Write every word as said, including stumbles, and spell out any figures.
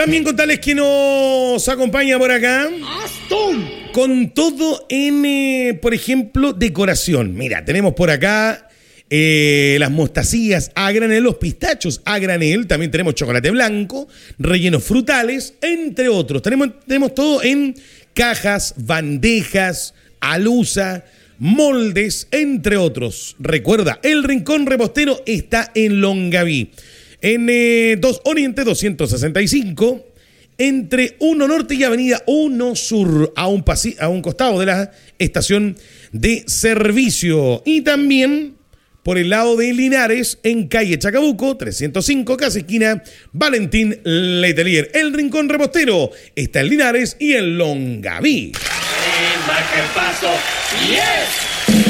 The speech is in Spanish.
También contarles que nos acompaña por acá Aston. con todo en, eh, por ejemplo, decoración. Mira, tenemos por acá eh, las mostacillas a granel, los pistachos a granel. También tenemos chocolate blanco, rellenos frutales, entre otros. Tenemos, tenemos todo en cajas, bandejas, alusa, moldes, entre otros. Recuerda, el Rincón Repostero está en Longaví. En eh, dos Oriente doscientos sesenta y cinco, entre uno Norte y Avenida uno Sur, a un, pasi- a un costado de la estación de servicio. Y también por el lado de Linares, en calle Chacabuco, trescientos cinco, casi esquina Valentín Letelier. El Rincón Repostero está en Linares y en Longaví. Marca el paso, yes.